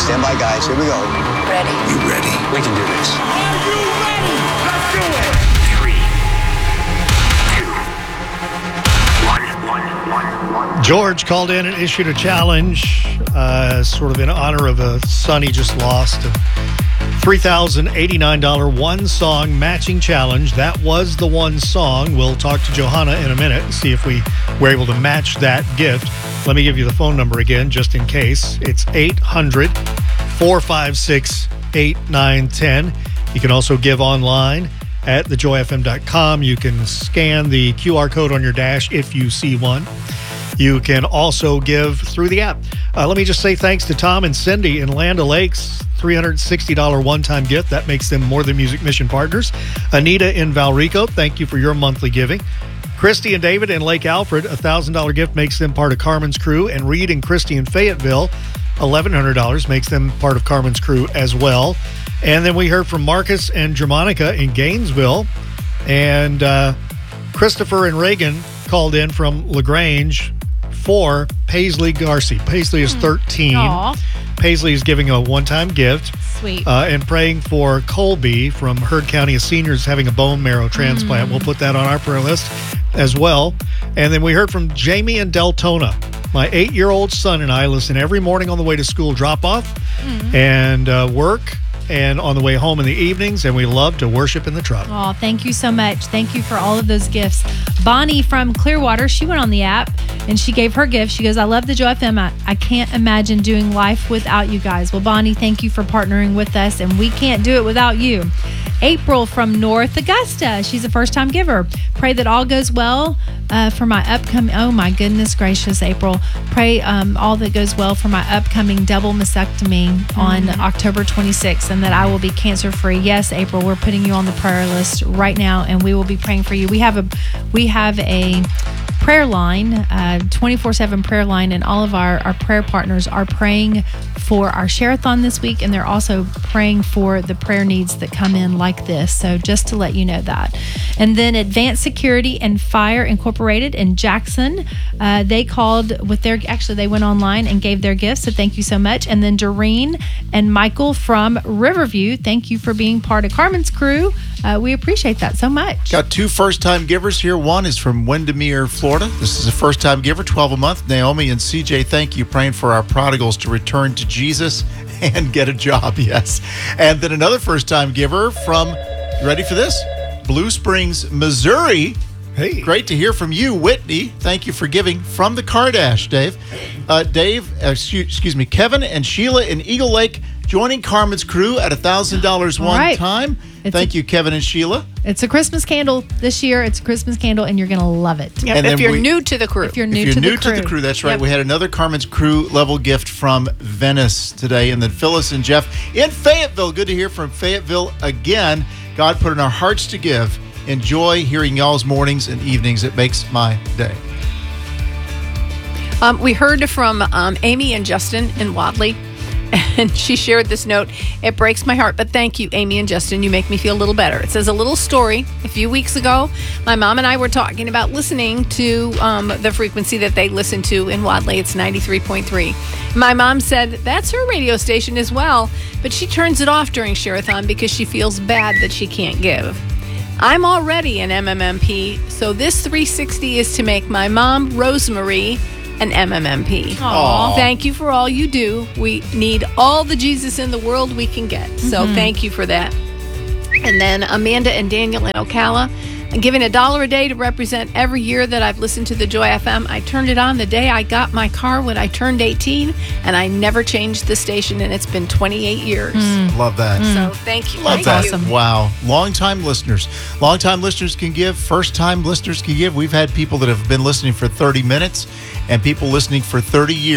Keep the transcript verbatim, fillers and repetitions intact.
Stand by, guys. Here we go. Ready? You ready? We can do this. Are you ready? Let's do it! Three, two, one, one, one, one. George called in and issued a challenge, uh, sort of in honor of a son he just lost. three thousand eighty-nine dollars one-song matching challenge. That was the one song. We'll talk to Johanna in a minute and see if we were able to match that gift. Let me give you the phone number again, just in case. It's eight hundred, four five six, eight nine one zero. You can also give online at the joy f m dot com. You can scan the Q R code on your dash if you see one. You can also give through the app. Uh, let me just say thanks to Tom and Cindy in Land O'Lakes. three hundred sixty dollars one-time gift. That makes them More Than Music Mission partners. Anita in Valrico, thank you for your monthly giving. Christy and David in Lake Alfred, a one thousand dollars gift makes them part of Carmen's crew. And Reed and Christy in Fayetteville, eleven hundred dollars makes them part of Carmen's crew as well. And then we heard from Marcus and Germanica in Gainesville. And uh, Christopher and Reagan called in from LaGrange for Paisley Garcia. Paisley is thirteen. Aww. Paisley is giving a one-time gift. Sweet. Uh, and praying for Colby from Heard County, a senior is having a bone marrow transplant. Mm. We'll put that on our prayer list as well. And then we heard from Jamie in Deltona. My eight-year-old son and I listen every morning on the way to school drop-off mm. and uh, work, and on the way home in the evenings, and we love to worship in the truck. Oh, thank you so much. Thank you for all of those gifts. Bonnie from Clearwater, she went on the app and she gave her gift. She goes, I love the Joy F M. I, I can't imagine doing life without you guys. Well, Bonnie, thank you for partnering with us, and we can't do it without you. April from North Augusta, she's a first-time giver. Pray that all goes well uh, for my upcoming, oh my goodness gracious, April. Pray um, all that goes well for my upcoming double mastectomy mm-hmm. on October twenty-sixth, and that I will be cancer-free. Yes, April, we're putting you on the prayer list right now, and we will be praying for you. We have a, we have a prayer line, uh, twenty-four seven prayer line, and all of our, our prayer partners are praying for our share-a-thon this week, and they're also praying for the prayer needs that come in like this. So just to let you know that. And then Advanced Security and Fire Incorporated in Jackson, uh, they called with their, actually they went online and gave their gifts, so thank you so much. And then Doreen and Michael from Riverview, thank you for being part of Carmen's crew. Uh, we appreciate that so much. Got two first-time givers here. One is from Windermere, Florida. This is a first-time giver, twelve a month. Naomi and C J, thank you, praying for our prodigals to return to Jesus and get a job, yes. And then another first-time giver from, you ready for this? Blue Springs, Missouri. Hey. Great to hear from you, Whitney. Thank you for giving from the Kardash, Dave. Uh, Dave, uh, excuse, excuse me, Kevin and Sheila in Eagle Lake joining Carmen's crew at one thousand dollars one right. time. It's Thank a, you, Kevin and Sheila. It's a Christmas candle this year. It's a Christmas candle, and you're going to love it. Yep, And if then you're we- new to the crew. If you're new, if you're to, new the crew. to the crew, that's right. Yep. We had another Carmen's crew level gift from Venice today. And then Phyllis and Jeff in Fayetteville. Good to hear from Fayetteville again. God put in our hearts to give. Enjoy hearing y'all's mornings and evenings. It makes my day. Um, we heard from um, Amy and Justin in Wadley, and she shared this note. It breaks my heart, but thank you, Amy and Justin. You make me feel a little better. It says, a little story. A few weeks ago, my mom and I were talking about listening to um, the frequency that they listen to in Wadley. It's ninety-three point three. My mom said that's her radio station as well, but she turns it off during Share-a-thon because she feels bad that she can't give. I'm already an M M M P, so this three sixty is to make my mom, Rosemary, an M M M P. Aww. Thank you for all you do. We need all the Jesus in the world we can get. So Mm-hmm. thank you for that. And then Amanda and Daniel in Ocala. I'm giving a dollar a day to represent every year that I've listened to the Joy F M. I turned it on the day I got my car when I turned eighteen, and I never changed the station, and it's been twenty-eight years. Love that. So thank you. Love thank that. you. awesome. Wow. Long-time listeners. Long-time listeners can give. First-time listeners can give. We've had people that have been listening for thirty minutes and people listening for thirty years.